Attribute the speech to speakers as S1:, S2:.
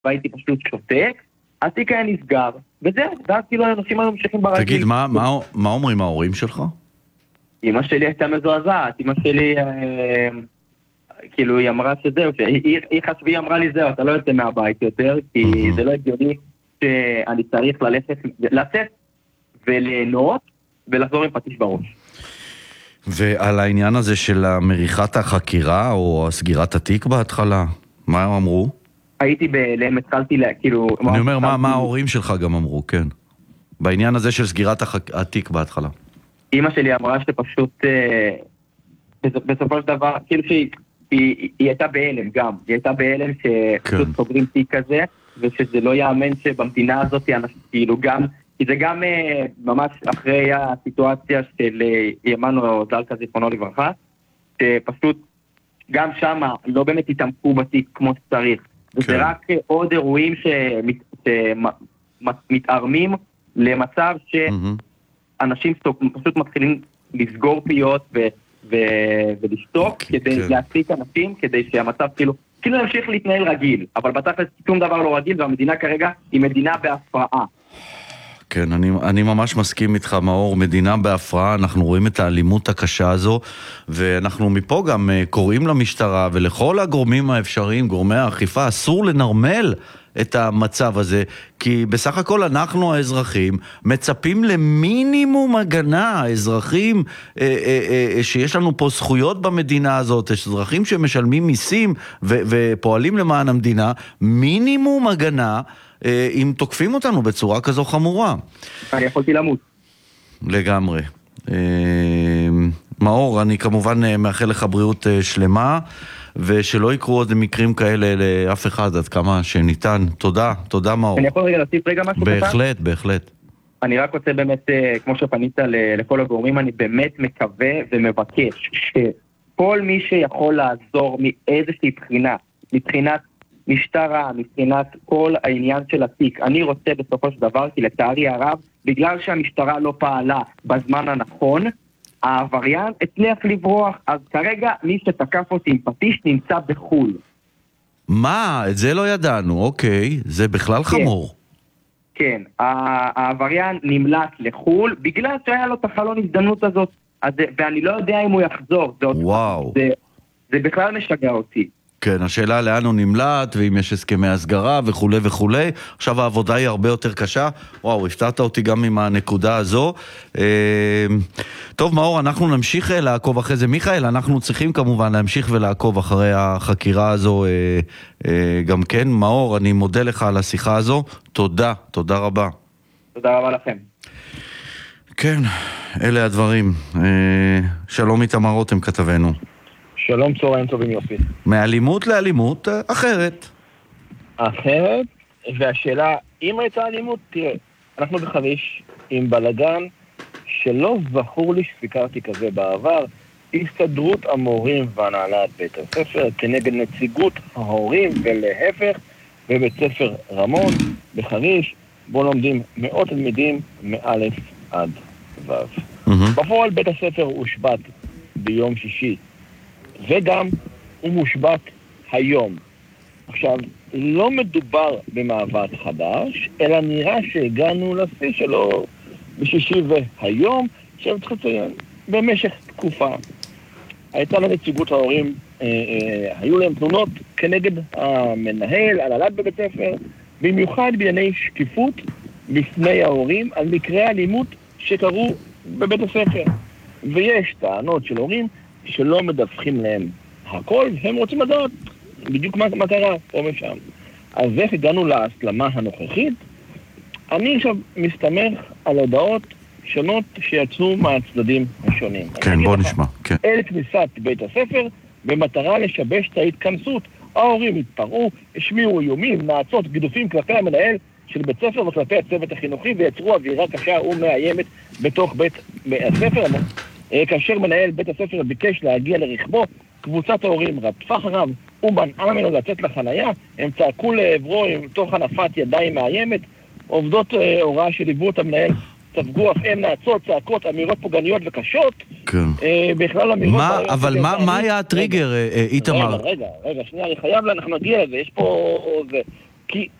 S1: והייתי פשוט שותק, התיק היה נסגר, וזהו, ואז כאילו האנשים היו ממשיכים ברגיל.
S2: תגיד, מה אומרים ההורים שלך?
S1: אמא שלי הייתה מזועזעת, אמא שלי, כאילו היא אמרה שזהו, היא אמרה לי זהו, אתה לא יוצא מהבית יותר, כי זה לא הגיוני שאני צריך לצאת וליהנות ולחזור עם פטיש בראש.
S2: ועל העניין הזה של מריחת החקירה או סגירת התיק בהתחלה, מה הם אמרו?
S1: הייתי בהלם, התחלתי כאילו...
S2: אני אומר, מה ההורים שלך גם אמרו, כן. בעניין הזה של סגירת התיק בהתחלה.
S1: אמא שלי אמרה שפשוט, בסופו של דבר, כאילו שהיא הייתה בהלם גם, היא הייתה בהלם שפשוט סוגרים תיק כזה, ושזה לא יאמן שבמדינה הזאת, כאילו גם, כי זה גם ממש אחרי הסיטואציה של ימנו זלכה זיכרונו לברכה, שפשוט גם שם לא באמת התעמקו בתיק כמו שצריך. וזה רק עוד אירועים שמתארמים למצב שאנשים פשוט מתחילים לסגור פיות ולשתוק כדי להפסיק אנשים, כדי שהמצב כאילו ימשיך להתנהל רגיל, אבל בתכלס שום דבר לא רגיל, והמדינה כרגע היא מדינה בהפרעה.
S2: כן, אני ממש מסכים איתך, מאור, מדינה בהפרעה, אנחנו רואים את האלימות הקשה הזו, ואנחנו מפה גם קוראים למשטרה ולכל הגורמים האפשריים, גורמי האכיפה, אסור לנרמל את המצב הזה, כי בסך הכל אנחנו האזרחים מצפים למינימום הגנה, האזרחים שיש לנו פה זכויות במדינה הזאת, אזרחים שמשלמים מיסים ופועלים למען המדינה, מינימום הגנה, אם תוקפים אותנו בצורה כזו חמורה.
S1: אני יכולתי למות.
S2: לגמרי. מאור, אני כמובן מאחל לך בריאות שלמה, ושלא יקרו עוד מקרים כאלה לאף אחד עד כמה שניתן. תודה מאור.
S1: אני יכול רגע להוסיף רגע משהו?
S2: בהחלט.
S1: אני רק רוצה באמת, כמו שפנית לכל הגורמים, אני באמת מקווה ומבקש שכל מי שיכול לעזור מאיזושהי בחינה, מבחינת משטרה, מבחינת כל העניין של התיק, אני רוצה בסופו של דבר, כי לצערי הרב, בגלל שהמשטרה לא פעלה בזמן הנכון, העבריין הצליח לברוח, אז כרגע מי שתקף אותי עם פטיש נמצא בחול.
S2: מה? את זה לא ידענו, אוקיי, זה בכלל חמור.
S1: כן, העבריין נמלט לחול, בגלל שהיה לו את החלון הזדמנות הזאת, ואני לא יודע אם הוא יחזור.
S2: וואו.
S1: זה בכלל משגע אותי.
S2: כן, השאלה לאן הוא נמלט, ואם יש הסכמי הסגרה וכו' וכו'. עכשיו העבודה היא הרבה יותר קשה. וואו, הפתעת אותי גם עם הנקודה הזו. טוב, מאור, אנחנו נמשיך לעקוב אחרי זה. מיכאל, אנחנו צריכים כמובן להמשיך ולעקוב אחרי החקירה הזו גם כן. מאור, אני מודה לך על השיחה הזו. תודה רבה.
S1: תודה רבה לכם.
S2: כן, אלה הדברים. שלום איתמר רותם כתבנו.
S3: שלום, צהריים טובים יופי.
S2: מאלימות לאלימות אחרת.
S3: והשאלה, אם הייתה אלימות, תראה, אנחנו בחריש עם בלגן שלא זכור לי שסיקרתי כזה בעבר, הסתדרות המורים והנהלת בית הספר כנגד נציגות ההורים ולהפך בבית ספר רמון בחריש, בו לומדים מאות תלמידים מא' עד ו'. בפועל בית הספר הושבת ביום שישי, וגם הוא מושבת היום. עכשיו, לא מדובר במאבק חדש, אלא נראה שהגענו לשיא שלו בשישי והיום, עכשיו צריך לציין, במשך תקופה. הייתה לנציגות ההורים, היו להם תלונות כנגד המנהל, הנהלת בבית ספר, במיוחד בענייני שקיפות בפני ההורים על מקרי אלימות שקרו בבית הספר. ויש טענות של הורים שלא מדווחים להם הכל, הם רוצים לדעת בדיוק מה קרה פה משם. אז איך הגענו להסלמה הנוכחית? אני עכשיו מסתמך על הודעות שונות שיצאו מהצדדים השונים.
S2: כן, בוא נשמע. כן.
S3: אל כניסת בית הספר במטרה לשבש את ההתכנסות. ההורים התפרעו, השמיעו איומים, נאצות, גידופים כלפי המנהל של בית ספר וכלפי הצוות החינוכי, ויצרו אווירה קשה ומאיימת בתוך בית הספר. כאשר מנהל בית הספר ביקש להגיע לרכבו, קבוצת ההורים רדפה אחריו ומנעה ממנו לצאת לחנייה, הם צעקו לעברו עם תוך הנפת ידיים מאיימת, עובדות הוראה שליוו את המנהל ספגו אף הם נאצות, צעקות, אמירות פוגעניות וקשות.
S2: כן.
S3: בכלל אמירות...
S2: אבל מה היה הטריגר, איתמר?
S3: רגע, שנייה, אני חייב, אנחנו נגיע לזה, יש פה... כי